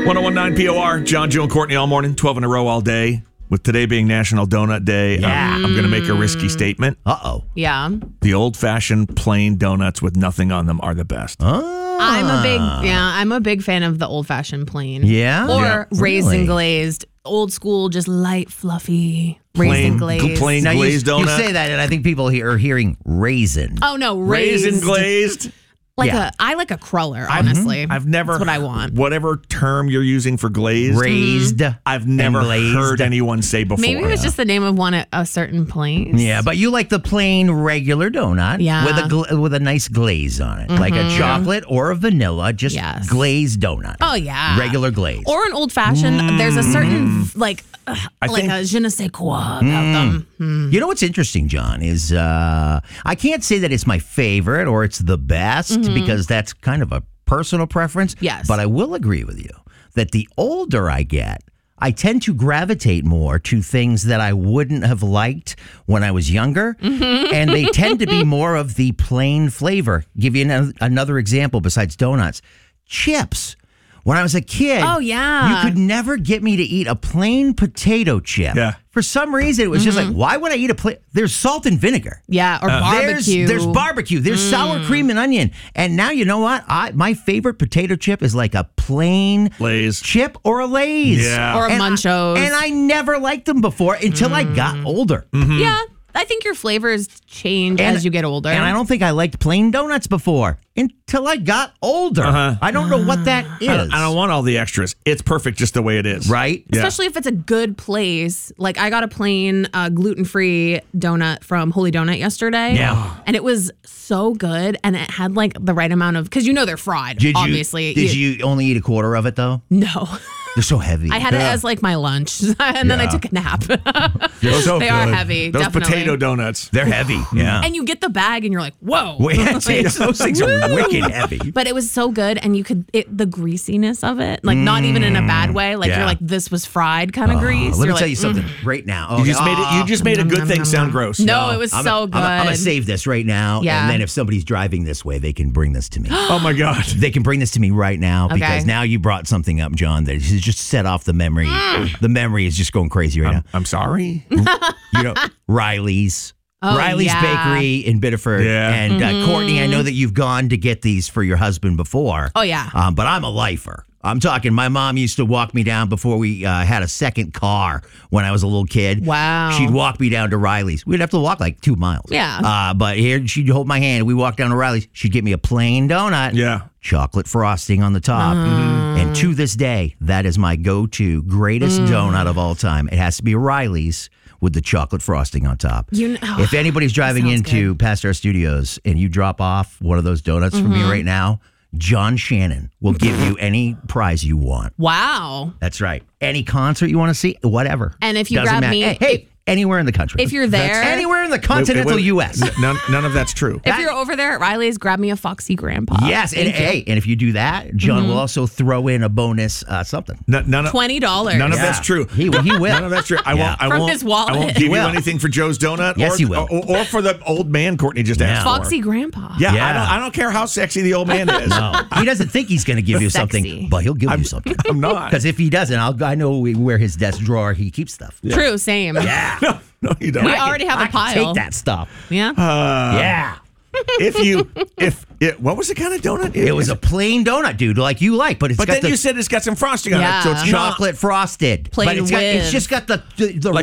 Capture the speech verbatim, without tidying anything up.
one oh one point nine P O R, John, Joe, and Courtney all morning, twelve in a row all day. With today being National Donut Day, Yeah. I'm, I'm going to make a risky statement. Uh-oh. Yeah. The old-fashioned plain donuts with nothing on them are the best. Oh. I'm a big yeah, I'm a big fan of the old fashioned plain. Yeah? Or Yeah. raisin Really? glazed, old school, just light, fluffy Plain, raisin glazed. plain Now, you, glazed you donut. say that, and I think people here are hearing raisin. Oh no, raised. Raisin glazed. Like Yeah. a I like a cruller, honestly. I've never. That's what I want. Whatever term you're using for glazed, Raised. I've never and glazed. heard anyone say before. Maybe it was just the name of one at a certain place. Yeah, but you like the plain regular donut Yeah. with a gla- with a nice glaze on it, like a chocolate or a vanilla, just Yes. glazed donut. Oh yeah. Regular glaze. Or an old fashioned. There's a certain like uh, I like think- a je ne sais quoi about them. You know what's interesting, John, is uh, I can't say that it's my favorite or it's the best because that's kind of a personal preference. Yes. But I will agree with you that the older I get, I tend to gravitate more to things that I wouldn't have liked when I was younger. And they tend to be more of the plain flavor. Give you an- another example besides donuts. Chips. When I was a kid, Oh, yeah. you could never get me to eat a plain potato chip. Yeah. For some reason, it was just like, why would I eat a plain? There's salt and vinegar. Yeah, or barbecue. There's, there's barbecue. There's sour cream and onion. And now you know what? I my favorite potato chip is like a plain Lay's. chip or a Lay's. Yeah. Or a And I- Munchos. and I never liked them before until I got older. Yeah. I think your flavors change And- as you get older. And I don't think I liked plain donuts before until I got older. Uh-huh. I don't know what that is. I don't, I don't want all the extras. It's perfect just the way it is. Right? Yeah. Especially if it's a good place. Like I got a plain uh, gluten-free donut from Holy Donut yesterday. Yeah. And it was so good. And it had like the right amount of, because you know they're fried, Did you, obviously. Did you only eat a quarter of it, though? No. They're so heavy. I had it as like my lunch. And then I Yeah. took a nap. They're so They are good. heavy, Those definitely. potato donuts. They're heavy. Yeah. And you get the bag and you're like, whoa. Wait, it's- it's- those things are wicked heavy. But it was so good, and you could it, the greasiness of it, like not even in a bad way. Like yeah. you're like, this was fried kind of grease. Oh, let You're me tell like, you something mm. right now. You Okay. just made it. You just made a good thing sound gross. No, it was I'm so a, good. I'm, I'm gonna save this right now, Yeah. and then if somebody's driving this way, they can bring this to me. Oh my God. They can bring this to me right now because Okay. now you brought something up, John, that has just set off the memory. The memory is just going crazy right I'm, I'm sorry. now. You know, Riley's. Oh, Riley's yeah. Bakery in Biddeford. Yeah. And uh, Courtney, I know that you've gone to get these for your husband before. Oh, yeah. Um, but I'm a lifer. I'm talking, my mom used to walk me down before we uh, had a second car when I was a little kid. Wow. She'd walk me down to Riley's. We'd have to walk like two miles. Yeah. Uh, but here, she'd hold my hand. We walked down to Riley's. She'd get me a plain donut. Yeah. Chocolate frosting on the top. And to this day, that is my go-to greatest donut of all time. It has to be Riley's with the chocolate frosting on top. You know- if anybody's driving sounds into past our studios and you drop off one of those donuts for me right now, John Shannon will give you any prize you want. Wow. That's right. Any concert you want to see, whatever. And if you Doesn't grab matter. me- hey, hey, anywhere in the country. If you're there- anywhere in the Wait, wait, continental wait. U S. N- None, none of that's true. If you're over there at Riley's, grab me a Foxy Grandpa. Yes, and Thank you. hey, and if you do that, John will also throw in a bonus uh, something. N- none of twenty dollars. None of Yeah. that's true. He will- he will. None of that's true. I Yeah. won't. I From won't. his wallet. I won't He give you will. anything for Joe's donut. Yes, or, he will. Or, or for the old man Courtney just Yeah. asked Foxy for. Grandpa. Yeah, I Yeah. don't. I don't care how sexy the old man is. No, he doesn't think he's going to give you something, Sexy. but he'll give you something. I'm not. Because if he doesn't, I'll, I know where his desk drawer he keeps stuff. True, same. Yeah, No, no, you don't. We already have I a can pile. take that stuff. Yeah. yeah, if you, if it, what was the kind of donut? it was a plain donut, dude, like you like, but it's But got then the you said it's got some frosting on Yeah. it, so it's not. chocolate frosted. Plain but it's, got, it's with- just got the the, the